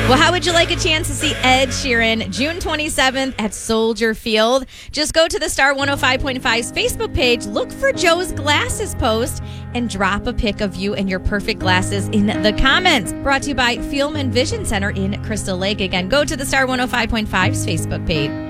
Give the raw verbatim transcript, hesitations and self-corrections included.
Well, how would you like a chance to see Ed Sheeran June twenty-seventh at Soldier Field? Just go to the Star one oh five point five's Facebook page, look for Joe's glasses post, and drop a pic of you and your perfect glasses in the comments. Brought to you by Film and Vision Center in Crystal Lake. Again, go to the Star one oh five point five's Facebook page.